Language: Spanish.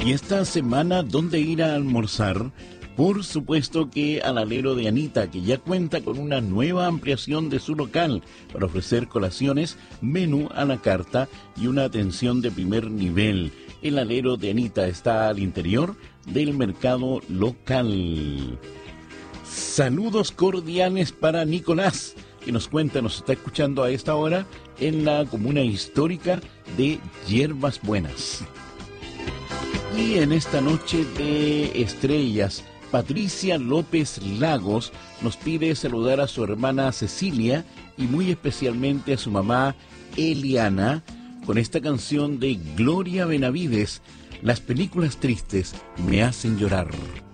Y esta semana, ¿dónde ir a almorzar? Por supuesto que al alero de Anita, que ya cuenta con una nueva ampliación de su local para ofrecer colaciones, menú a la carta y una atención de primer nivel. El alero de Anita está al interior del mercado local. Saludos cordiales para Nicolás, que nos está escuchando a esta hora en la comuna histórica de Hierbas Buenas. Y en esta noche de estrellas, Patricia López Lagos nos pide saludar a su hermana Cecilia y muy especialmente a su mamá Eliana con esta canción de Gloria Benavides, Las películas tristes me hacen llorar.